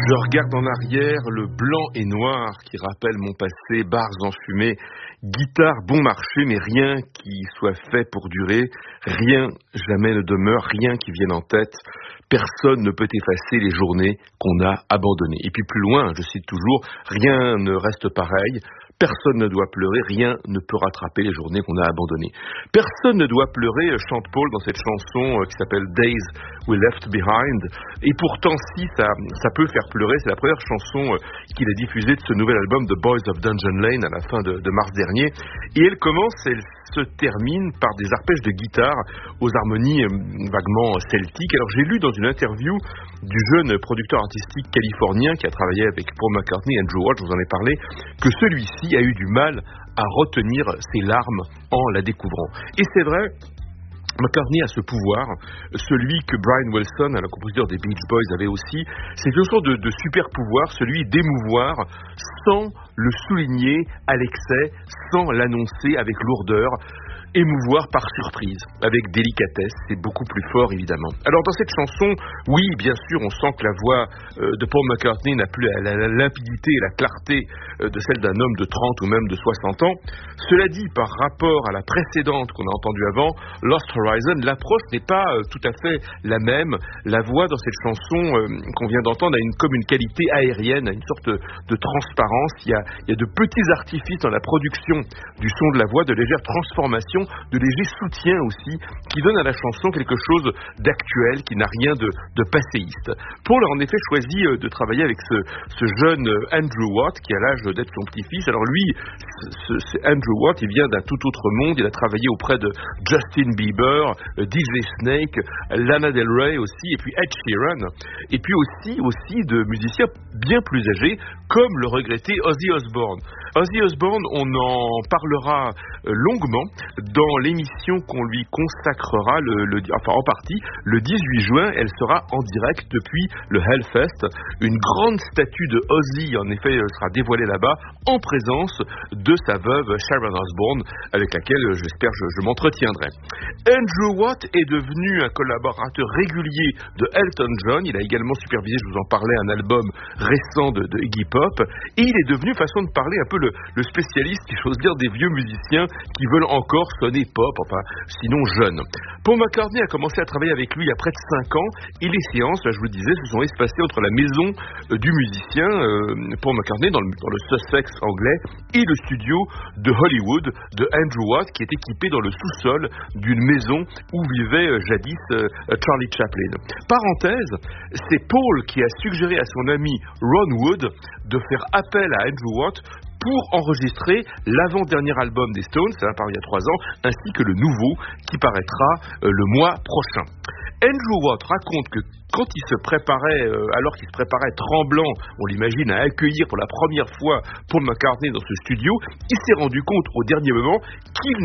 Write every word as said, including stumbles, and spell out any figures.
Je regarde en arrière le blanc et noir qui rappelle mon passé, bars enfumés, guitare bon marché, mais rien qui soit fait pour durer, rien jamais ne demeure, rien qui vienne en tête. Personne ne peut effacer les journées qu'on a abandonnées. Et puis plus loin, je cite toujours, rien ne reste pareil. Personne ne doit pleurer, rien ne peut rattraper les journées qu'on a abandonnées. Personne ne doit pleurer, chante Paul dans cette chanson qui s'appelle Days We Left Behind. Et pourtant, si ça, ça peut faire pleurer, c'est la première chanson qu'il a diffusée de ce nouvel album The Boys of Dungeon Lane à la fin de, de mars dernier. Et elle commence, elle se termine par des arpèges de guitare aux harmonies vaguement celtiques. Alors j'ai lu dans une interview du jeune producteur artistique californien qui a travaillé avec Paul McCartney et Andrew Watt, je vous en ai parlé, que celui-ci a eu du mal à retenir ses larmes en la découvrant. Et c'est vrai, McCartney a ce pouvoir, celui que Brian Wilson, le compositeur des Beach Boys, avait aussi. C'est une sorte de, de super pouvoir, celui d'émouvoir sans le souligner à l'excès, sans l'annoncer avec lourdeur. Émouvoir par surprise, avec délicatesse, c'est beaucoup plus fort évidemment. Alors dans cette chanson, oui, bien sûr, on sent que la voix euh, de Paul McCartney n'a plus la, la, la limpidité et la clarté euh, de celle d'un homme de trente ou même de soixante ans. Cela dit, par rapport à la précédente qu'on a entendue avant, Lost Horizon, l'approche n'est pas euh, tout à fait la même. La voix dans cette chanson euh, qu'on vient d'entendre a une, comme une qualité aérienne, a une sorte de, de transparence. Il y, a, il y a de petits artifices dans la production du son de la voix, de légères transformations, de légers soutiens aussi, qui donnent à la chanson quelque chose d'actuel, qui n'a rien de, de passéiste. Paul a en effet choisi de travailler avec ce, ce jeune Andrew Watt, qui a l'âge d'être son petit-fils. Alors lui, ce, ce Andrew Watt, il vient d'un tout autre monde, il a travaillé auprès de Justin Bieber, D J Snake, Lana Del Rey aussi, et puis Ed Sheeran, et puis aussi, aussi de musiciens bien plus âgés, comme le regretté Ozzy Osbourne. Ozzy Osbourne, on en parlera longuement dans l'émission qu'on lui consacrera, le, le, enfin en partie, le dix-huit juin. Elle sera en direct depuis le Hellfest. Une grande statue de Ozzy, en effet, sera dévoilée là-bas, en présence de sa veuve Sharon Osbourne, avec laquelle, j'espère, je, je m'entretiendrai. Andrew Watt est devenu un collaborateur régulier de Elton John. Il a également supervisé, je vous en parlais, un album récent de, de Iggy Pop. Et il est devenu, façon de parler, un peu le, le spécialiste, si j'ose dire, des vieux musiciens qui veulent encore sonner pop, enfin, sinon jeune. Paul McCartney a commencé à travailler avec lui il y a près de cinq ans, et les séances, là, je vous le disais, se sont espacées entre la maison euh, du musicien, euh, Paul McCartney, dans le, dans le Sussex anglais, et le studio de Hollywood de Andrew Watt, qui est équipé dans le sous-sol d'une maison où vivait euh, jadis euh, Charlie Chaplin. Parenthèse, c'est Paul qui a suggéré à son ami Ron Wood de faire appel à Andrew Watt pour enregistrer l'avant-dernier album des Stones, ça a paru il y a trois ans, ainsi que le nouveau qui paraîtra euh, le mois prochain. Andrew Watt raconte que quand il se préparait, euh, alors qu'il se préparait tremblant, on l'imagine, à accueillir pour la première fois Paul McCartney dans ce studio, il s'est rendu compte au dernier moment qu'il